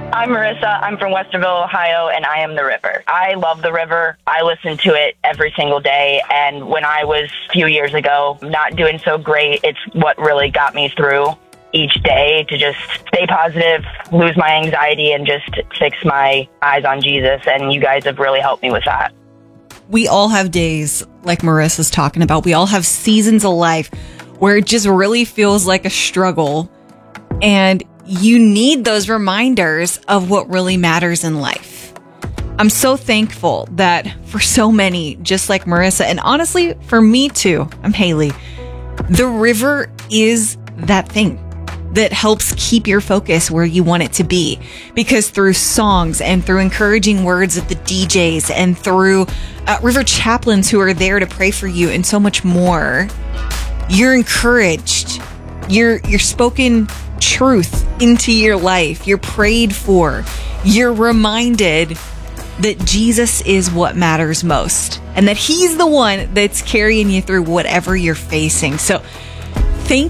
I'm Marissa. I'm from Westerville, Ohio, and I am the river. I love the river. I listen to it every single day. And when I was a few years ago not doing so great, it's what really got me through each day to just stay positive, lose my anxiety, and just fix my eyes on Jesus. And you guys have really helped me with that. We all have days like Marissa's talking about. We all have seasons of life where it just really feels like a struggle. And you need those reminders of what really matters in life. I'm so thankful that for so many, just like Marissa, and honestly, for me too, I'm Haley, the river is that thing that helps keep your focus where you want it to be. Because through songs and through encouraging words of the DJs and through river chaplains who are there to pray for you and so much more, you're encouraged. You're spoken truth into your life. You're prayed for. You're reminded that Jesus is what matters most and that he's the one that's carrying you through whatever you're facing. So